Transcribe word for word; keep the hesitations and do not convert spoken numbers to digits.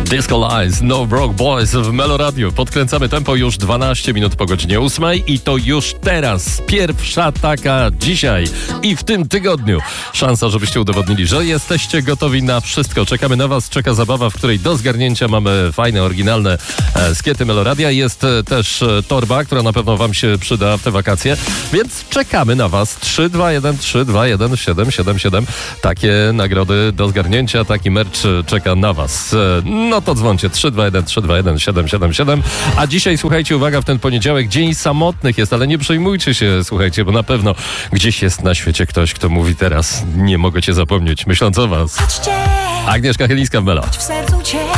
Disco Lies, No Broke Boys w Melo Radio. Podkręcamy tempo już dwanaście minut po godzinie ósmej i to już teraz pierwsza taka dzisiaj i w tym tygodniu. Szansa, żebyście udowodnili, że jesteście gotowi na wszystko. Czekamy na was, czeka zabawa, w której do zgarnięcia mamy fajne, oryginalne e, skiety Melo Radia. Jest e, też e, torba, która na pewno wam się przyda w te wakacje, więc czekamy na was. trzy dwa jeden trzy dwa jeden siedem siedem siedem. Takie nagrody do zgarnięcia, taki merch czeka na was. E, no to dzwoncie trzy dwa jeden trzy dwa jeden siedem siedem siedem. A dzisiaj, słuchajcie, uwaga, w ten poniedziałek dzień samotnych jest, ale nie przejmujcie się, słuchajcie, bo na pewno gdzieś jest na świecie ktoś, kto mówi teraz: nie mogę cię zapomnieć, myśląc o was. Agnieszka Chylińska w Melo. W sercu cię